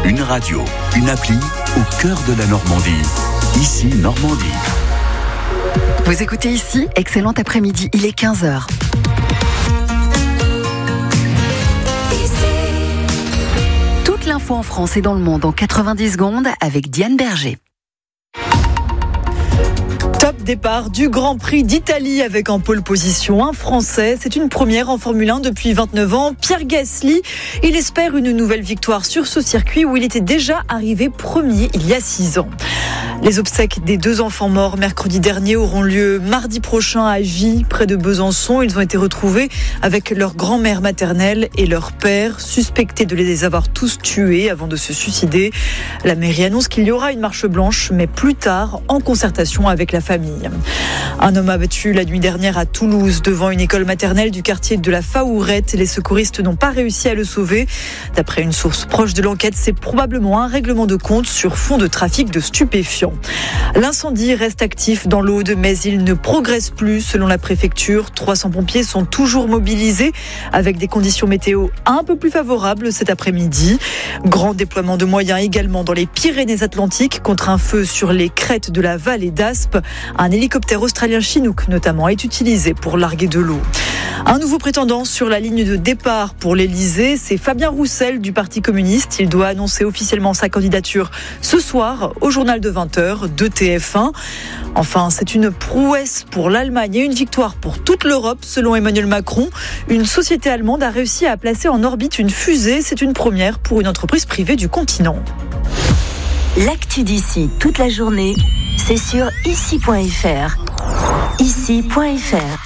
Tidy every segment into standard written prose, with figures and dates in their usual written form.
Une radio, une appli au cœur de la Normandie. Ici Normandie. Vous écoutez ici, excellent après-midi, il est 15h. Toute l'info en France et dans le monde en 90 secondes avec Diane Berger. Top départ du Grand Prix d'Italie avec en pole position un Français. C'est une première en Formule 1 depuis 29 ans. Pierre Gasly, il espère une nouvelle victoire sur ce circuit où il était déjà arrivé premier il y a 6 ans. Les obsèques des 2 enfants morts mercredi dernier auront lieu mardi prochain à Gy, près de Besançon. Ils ont été retrouvés avec leur grand-mère maternelle et leur père, suspectés de les avoir tous tués avant de se suicider. La mairie annonce qu'il y aura une marche blanche, mais plus tard, en concertation avec la famille. Un homme abattu la nuit dernière à Toulouse devant une école maternelle du quartier de la Faourette. Les secouristes n'ont pas réussi à le sauver. D'après une source proche de l'enquête, c'est probablement un règlement de compte sur fond de trafic de stupéfiants. L'incendie reste actif dans l'Aude, mais il ne progresse plus selon la préfecture. 300 pompiers sont toujours mobilisés avec des conditions météo un peu plus favorables cet après-midi. Grand déploiement de moyens également dans les Pyrénées-Atlantiques contre un feu sur les crêtes de la vallée d'Aspe. Un hélicoptère australien Chinook notamment est utilisé pour larguer de l'eau. Un nouveau prétendant sur la ligne de départ pour l'Elysée, c'est Fabien Roussel du Parti communiste. Il doit annoncer officiellement sa candidature ce soir au journal de 20h de TF1. Enfin, c'est une prouesse pour l'Allemagne et une victoire pour toute l'Europe, selon Emmanuel Macron. Une société allemande a réussi à placer en orbite une fusée. C'est une première pour une entreprise privée du continent. L'actu d'ici toute la journée, c'est sur ici.fr. Ici.fr.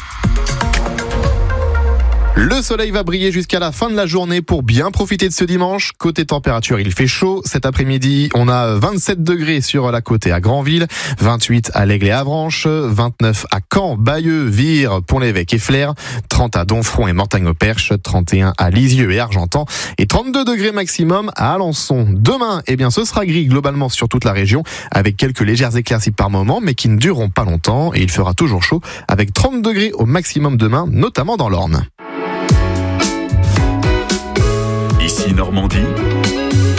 Le soleil va briller jusqu'à la fin de la journée pour bien profiter de ce dimanche. Côté température, il fait chaud. Cet après-midi, on a 27 degrés sur la côte et à Granville, 28 à l'Aigle et Avranches, 29 à Caen, Bayeux, Vire, Pont-l'Évêque et Flers, 30 à Donfront et Mortagne-au-Perche, 31 à Lisieux et Argentan et 32 degrés maximum à Alençon. Demain, ce sera gris globalement sur toute la région avec quelques légères éclaircies par moment mais qui ne dureront pas longtemps et il fera toujours chaud avec 30 degrés au maximum demain, notamment dans l'Orne. Ici Normandie,